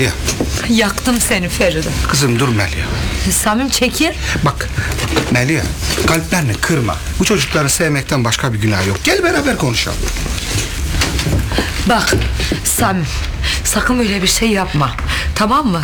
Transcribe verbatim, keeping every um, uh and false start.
Melia. Yaktım seni Feride. Kızım dur Melia. Samim çekil. Bak Melia, kalplerini kırma. Bu çocukları sevmekten başka bir günah yok. Gel beraber konuşalım. Bak Samim, sakın öyle bir şey yapma. Tamam mı?